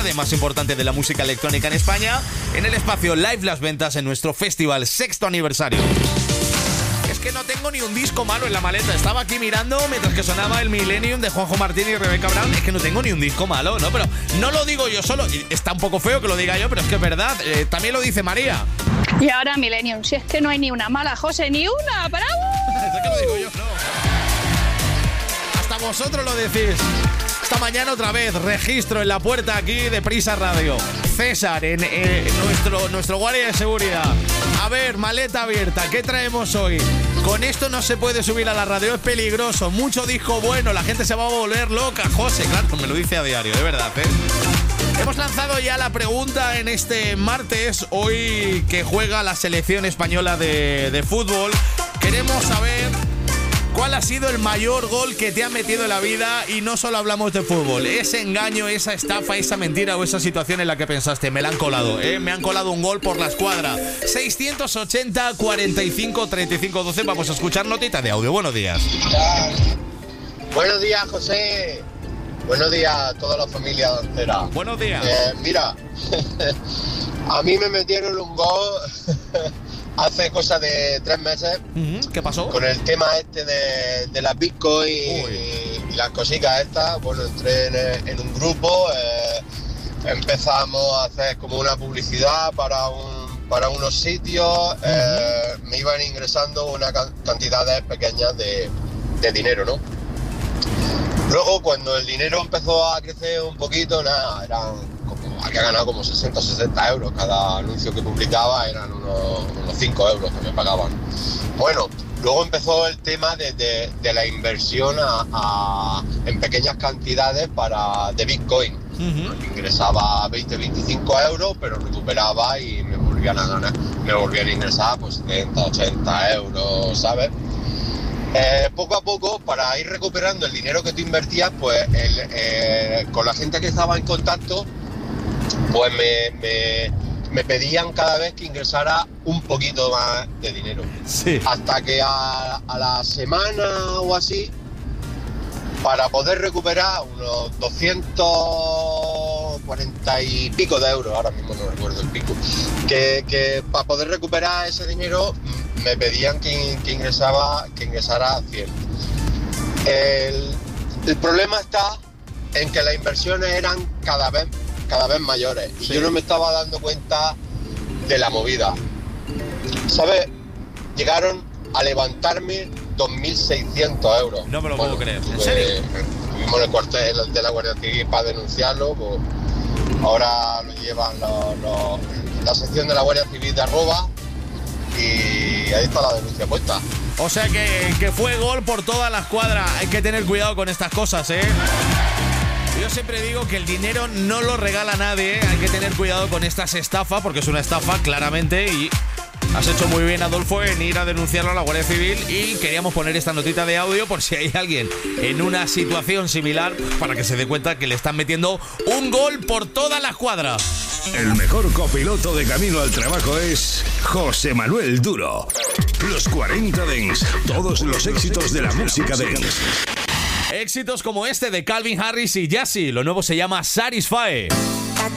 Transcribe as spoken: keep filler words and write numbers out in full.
tarde más importante de la música electrónica en España, en el espacio Live Las Ventas en nuestro festival sexto aniversario. Es que no tengo ni un disco malo en la maleta. Estaba aquí mirando mientras que sonaba el Millennium de Juanjo Martín y Rebeca Brown. Es que no tengo ni un disco malo, ¿no? Pero no lo digo yo solo. Está un poco feo que lo diga yo, pero es que es verdad. Eh, también lo dice María. Y ahora Millennium, si es que no hay ni una mala, José, ni una. ¡Bravo! Es que lo digo yo, no. Hasta vosotros lo decís. Esta mañana otra vez, registro en la puerta aquí de Prisa Radio. César, en, en nuestro, nuestro guardia de seguridad. A ver, maleta abierta, ¿qué traemos hoy? Con esto no se puede subir a la radio, es peligroso. Mucho disco bueno, la gente se va a volver loca. José, claro, me lo dice a diario, de verdad, ¿eh? Hemos lanzado ya la pregunta en este martes, hoy que juega la selección española de, de fútbol. Queremos saber cuál ha sido el mayor gol que te ha metido en la vida, y no solo hablamos de fútbol. Ese engaño, esa estafa, esa mentira o esa situación en la que pensaste, me la han colado, ¿eh? Me han colado un gol por la escuadra. seiscientos ochenta, cuarenta y cinco, treinta y cinco, doce. Vamos a escuchar notita de audio. Buenos días. Buenos días, José. Buenos días a toda la familia dancera. Buenos días. Eh, mira, a mí me metieron un gol hace cosa de tres meses. Uh-huh. ¿Qué pasó? Con el tema este de, de las Bitcoin y, y las cositas estas. Bueno, entré en, en un grupo, eh, empezamos a hacer como una publicidad para un para unos sitios. Uh-huh. eh, me iban ingresando una cantidades pequeñas de, de dinero, ¿no? Luego, cuando el dinero empezó a crecer un poquito, nada, eran como, había ganado como sesenta, sesenta euros. Cada anuncio que publicaba eran unos, unos cinco euros que me pagaban. Bueno, luego empezó el tema de, de, de la inversión a, a, en pequeñas cantidades para de Bitcoin. Uh-huh. Ingresaba veinte, veinticinco euros, pero recuperaba y me volvían a ganar, me volvían a ingresar pues setenta, ochenta euros, ¿sabes? Eh, poco a poco, para ir recuperando el dinero que tú invertías, pues el, eh, con la gente que estaba en contacto, pues me, me, me pedían cada vez que ingresara un poquito más de dinero. Sí. Hasta que a, a la semana o así, para poder recuperar unos doscientos cuarenta y pico de euros, ahora mismo no recuerdo el pico, que, que para poder recuperar ese dinero me pedían que, que, ingresaba, que ingresara cien. El, el problema está en que las inversiones eran cada vez, cada vez mayores, y sí. Yo no me estaba dando cuenta de la movida. ¿Sabes? Llegaron a levantarme dos mil seiscientos euros. No me lo bueno, puedo creer. ¿En pues, serio? Tuvimos el cuartel de la Guardia Civil para denunciarlo. Pues, ahora lo llevan los, los, la sección de la Guardia Civil de arroba, y ahí está la denuncia puesta. O sea que, que fue gol por toda la escuadra. Hay que tener cuidado con estas cosas, ¿eh? Yo siempre digo que el dinero no lo regala nadie, ¿eh? Hay que tener cuidado con estas estafas, porque es una estafa claramente, y has hecho muy bien, Adolfo, en ir a denunciarlo a la Guardia Civil, y queríamos poner esta notita de audio por si hay alguien en una situación similar, para que se dé cuenta que le están metiendo un gol por toda la escuadra. El mejor copiloto de camino al trabajo es José Manuel Duro. Los cuarenta Dance, todos los éxitos de la música dance. Éxitos como este de Calvin Harris y Jassy, lo nuevo se llama Satisfy.